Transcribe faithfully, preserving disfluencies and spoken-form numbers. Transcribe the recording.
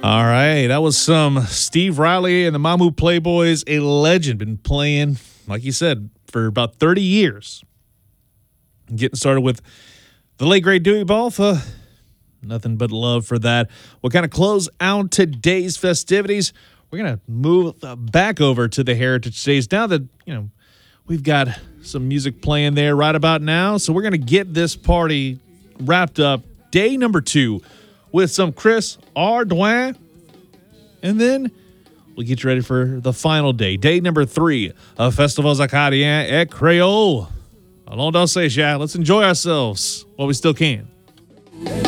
All right, that was some Steve Riley and the Mamu Playboys, a legend. Been playing, like you said, for about thirty years. Getting started with the late, great Dewey Balfa. Nothing but love for that. We'll kind of close out today's festivities. We're going to move back over to the Heritage Days now that, you know, we've got some music playing there right about now. So we're going to get this party wrapped up, day number two, with some Chris Ardouin. And then we'll get you ready for the final day, day number three of Festivals Acadiens et Creole. Allons danser, yeah. Let's enjoy ourselves while we still can.